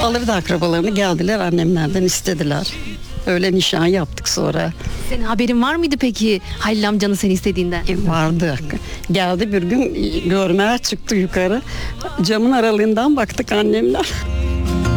Alırdı akrabalarını, geldiler annemlerden istediler. Öyle nişan yaptık sonra. Senin haberin var mıydı peki Halil amcanın seni istediğinden? Vardı. Geldi bir gün görmeye çıktı yukarı. Camın aralığından baktık annemler.